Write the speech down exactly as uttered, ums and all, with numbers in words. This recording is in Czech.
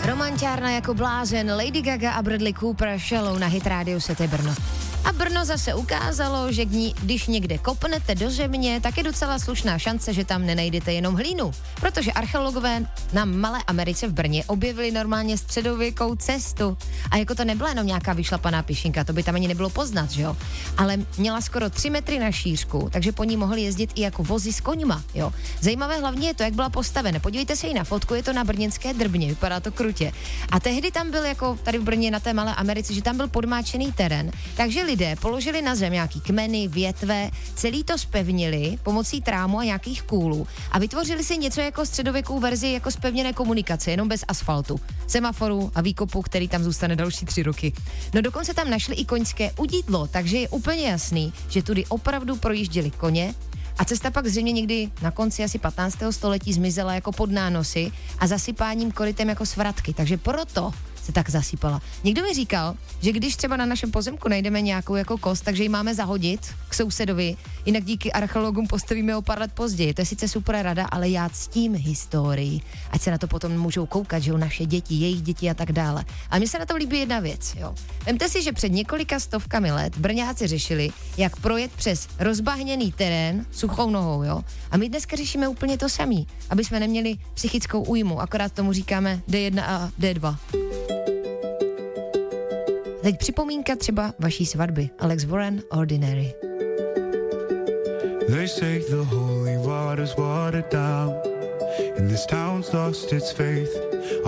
Romanťárna jako blázen, Lady Gaga a Bradley Cooper Shallow na Hit Radio City Brno. A Brno zase ukázalo, že když někde kopnete do země, tak je docela slušná šance, že tam nenajdete jenom hlínu. Protože archeologové na Malé Americe v Brně objevili normálně středověkou cestu. A jako to nebyla jenom nějaká vyšlapaná píšinka, to by tam ani nebylo poznat, že jo? Ale měla skoro tři metry na šířku, takže po ní mohli jezdit i jako vozy s koňma, jo? Zajímavé hlavně je to, jak byla postavena. Podívejte se i na fotku, je to na brněnské Drbně, vypadá to krutě. A tehdy tam byl jako tady v Brně na té Malé Americe, že tam byl podmáčený terén, takže lidé položili na zem nějaký kmeny, větve, celý to zpevnili pomocí trámu a nějakých kůlů a vytvořili si něco jako středověkou verzi jako zpevněné komunikace, jenom bez asfaltu, semaforů a výkopu, který tam zůstane další tři roky. No dokonce tam našli i koňské udídlo, takže je úplně jasný, že tudy opravdu projížděli koně. A cesta pak zřejmě někdy na konci asi patnáctého století zmizela jako pod nánosy a zasypáním korytem jako svratky, takže proto se tak zasypala. Někdo mi říkal, že když třeba na našem pozemku najdeme nějakou jako kost, takže ji máme zahodit k sousedovi, jinak díky archeologům postavíme o pár let později. To je sice super rada, ale já ctím historii, ať se na to potom můžou koukat, že jo, naše děti, jejich děti a tak dále. A mně se na to líbí jedna věc, jo. Vemte si, že před několika stovkami let Brňáci řešili, jak projet přes rozbahněný terén suchou nohou, jo. A my dneska řešíme úplně to samý, aby jsme neměli psychickou újmu, akorát tomu říkáme D jedna a D dva. Teď připomínka třeba vaší svatby. Alex Warren, Ordinary. They say the holy water's watered down and this town's lost its faith.